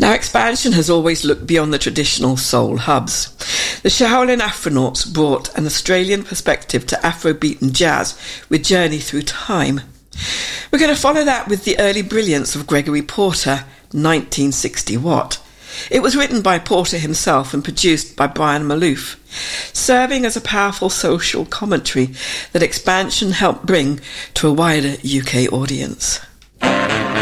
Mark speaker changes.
Speaker 1: Now, Expansion has always looked beyond the traditional soul hubs. The Shaolin Afronauts brought an Australian perspective to Afrobeat and jazz with Journey Through Time. We're going to follow that with the early brilliance of Gregory Porter, 1960 Watt. It was written by Porter himself and produced by Brian Malouf, serving as a powerful social commentary that Expansion helped bring to a wider UK audience.